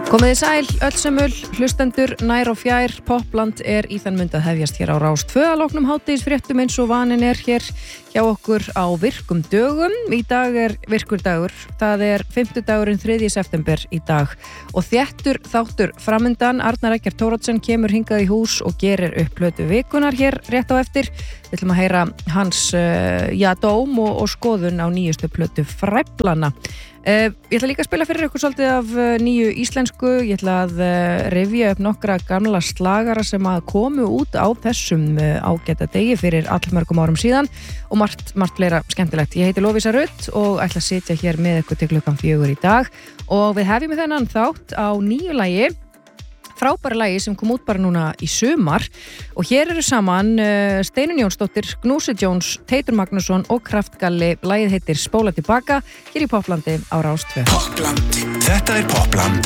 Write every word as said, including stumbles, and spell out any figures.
Komið þið sæl, öllsömmul, hlustendur, nær og fjær, Popland er í þann mund að hefjast hér á Rás tvö að loknum hádegisfréttum eins og vanin er hér hjá okkur á virkum dögum. Í dag er virkur dagur, það er fimmtudagurinn þriðji september í dag og þéttur þáttur framundan. Arnar Eggert Thoroddsen kemur hingað í hús og gerir upp plötu vikunar hér rétt á eftir. Við ætlum að heyra hans uh, já, dóm og, og skoðun á nýjustu plötu Fræflana. Uh, ég ætla líka að spila fyrir ykkur svolítið af uh, nýju íslensku. Ég ætla að uh, rifja upp nokkra gamla slagara sem að komu út á þessum uh, ágæta degi fyrir allmörgum árum síðan og margt, margt fleira skemmtilegt. Ég heiti Lovísa Rutt og ætla að sitja hér með ykkur til klukkan fjögur í dag og við hefjum með þennan þátt á nýju lagi, frábæra lagi sem kom út bara núna í sumar og hér eru saman uh, Steinunn Jónsdóttir, Gnúsi Jones, Teitur Magnússon og Kraftgalli. Lagið heitir Spóla tilbaka hér í Poplandi á Rás tvö. Popland, þetta er Popland